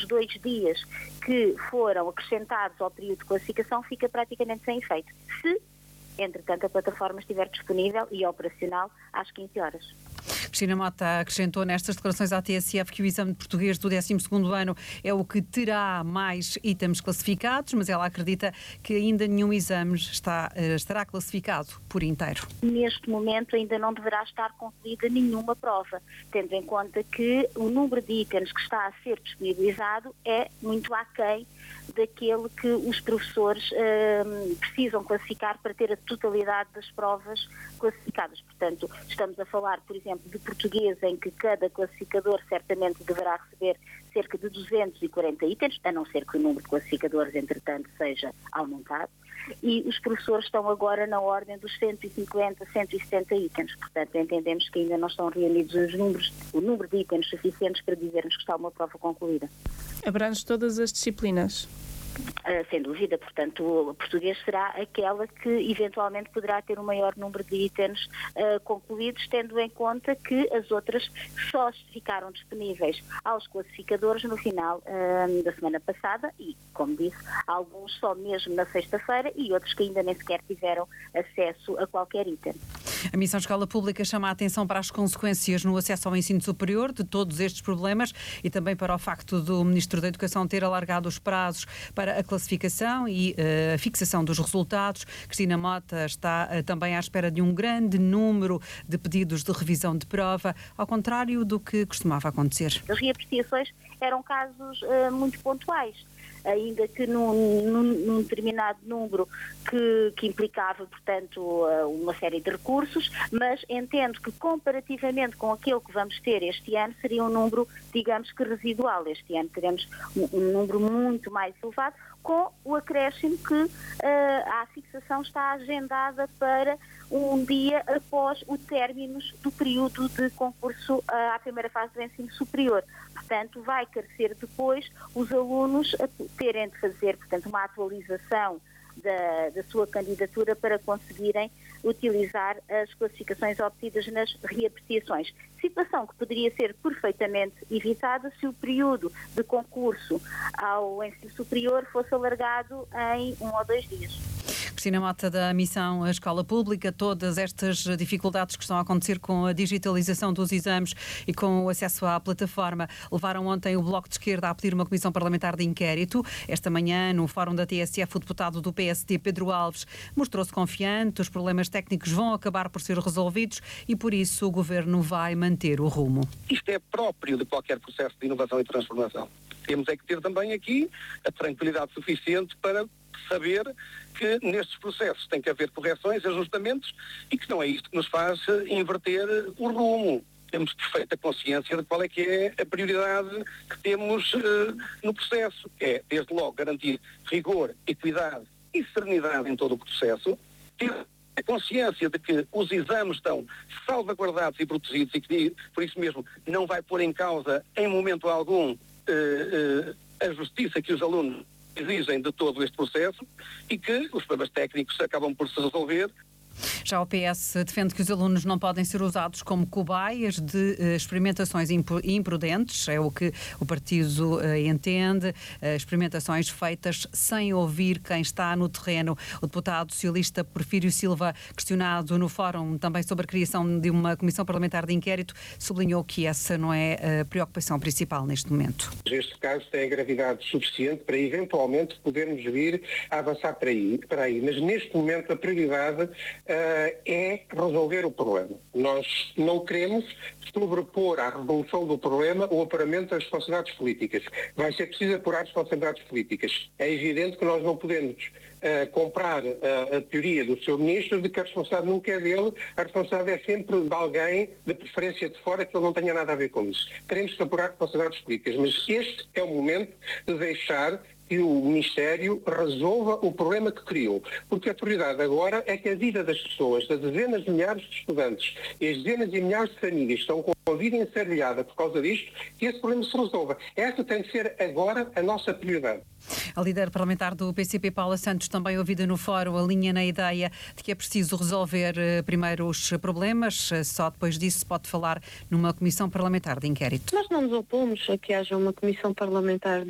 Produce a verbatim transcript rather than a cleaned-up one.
os dois dias que foram acrescentados ao período de classificação fica praticamente sem efeito, se, entretanto, a plataforma estiver disponível e operacional às quinze horas. Cristina Mota acrescentou nestas declarações à T S F que o exame de português do décimo segundo ano é o que terá mais itens classificados, mas ela acredita que ainda nenhum exame está, estará classificado por inteiro. Neste momento ainda não deverá estar concluída nenhuma prova, tendo em conta que o número de itens que está a ser disponibilizado é muito aquém daquele que os professores hum, precisam classificar para ter a totalidade das provas classificadas. Portanto, estamos a falar, por exemplo, de português, em que cada classificador certamente deverá receber cerca de duzentos e quarenta itens, a não ser que o número de classificadores, entretanto, seja aumentado, e os professores estão agora na ordem dos cento e cinquenta, cento e setenta itens. Portanto, entendemos que ainda não estão reunidos os números, o número de itens suficientes para dizermos que está uma prova concluída. Abrange todas as disciplinas? Uh, sem dúvida, portanto, o português será aquela que eventualmente poderá ter um maior número de itens uh, concluídos, tendo em conta que as outras só ficaram disponíveis aos classificadores no final uh, da semana passada e, como disse, alguns só mesmo na sexta-feira e outros que ainda nem sequer tiveram acesso a qualquer item. A Missão Escola Pública chama a atenção para as consequências no acesso ao ensino superior de todos estes problemas e também para o facto do Ministro da Educação ter alargado os prazos para a classificação e uh, a fixação dos resultados. Cristina Mota está uh, também à espera de um grande número de pedidos de revisão de prova, ao contrário do que costumava acontecer. As reapreciações eram casos uh, muito pontuais, ainda que num, num, num determinado número que, que implicava, portanto, uma série de recursos, mas entendo que comparativamente com aquele que vamos ter este ano, seria um número, digamos que residual. Este ano teremos um, um número muito mais elevado, com o acréscimo que uh, a fixação está agendada para um dia após o término do período de concurso uh, à primeira fase do ensino superior. Portanto, vai carecer depois os alunos a terem de fazer, portanto, uma atualização da, da sua candidatura para conseguirem utilizar as classificações obtidas nas reapreciações. Situação que poderia ser perfeitamente evitada se o período de concurso ao ensino superior fosse alargado em um ou dois dias. Cristina Mota, da Missão Escola Pública, todas estas dificuldades que estão a acontecer com a digitalização dos exames e com o acesso à plataforma levaram ontem o Bloco de Esquerda a pedir uma comissão parlamentar de inquérito. Esta manhã, no fórum da T S F, o deputado do P S D, Pedro Alves, mostrou-se confiante, os problemas técnicos vão acabar por ser resolvidos e, por isso, o Governo vai manter o rumo. Isto é próprio de qualquer processo de inovação e transformação. Temos é que ter também aqui a tranquilidade suficiente para saber que nestes processos tem que haver correções, ajustamentos e que não é isto que nos faz inverter o rumo. Temos perfeita consciência de qual é que é a prioridade que temos uh, no processo, que é, desde logo, garantir rigor, equidade e serenidade em todo o processo, ter a consciência de que os exames estão salvaguardados e protegidos e que, por isso mesmo, não vai pôr em causa, em momento algum, uh, uh, a justiça que os alunos exigem de todo este processo e que os problemas técnicos acabam por se resolver. Já o P S defende que os alunos não podem ser usados como cobaias de uh, experimentações imprudentes, é o que o partido uh, entende, uh, experimentações feitas sem ouvir quem está no terreno. O deputado socialista Porfírio Silva, questionado no fórum também sobre a criação de uma comissão parlamentar de inquérito, sublinhou que essa não é a preocupação principal neste momento. Este caso tem gravidade suficiente para eventualmente podermos vir a avançar para aí, para aí. Mas neste momento a prioridade uh, é resolver o problema. Nós não queremos sobrepor à resolução do problema o apuramento das responsabilidades políticas. Vai ser preciso apurar responsabilidades políticas. É evidente que nós não podemos uh, comprar uh, a teoria do seu ministro de que a responsabilidade nunca é dele, a responsabilidade é sempre de alguém, de preferência de fora, que ele não tenha nada a ver com isso. Teremos que apurar responsabilidades políticas, mas este é o momento de deixar que o Ministério resolva o problema que criou. Porque a prioridade agora é que a vida das pessoas, das dezenas de milhares de estudantes e as dezenas de milhares de famílias que estão com a vida encerralhada por causa disto, que esse problema se resolva. Esta tem de ser agora a nossa prioridade. A líder parlamentar do P C P, Paula Santos, também ouvida no fórum, alinha na ideia de que é preciso resolver uh, primeiro os problemas, uh, só depois disso se pode falar numa comissão parlamentar de inquérito. Nós não nos opomos a que haja uma comissão parlamentar de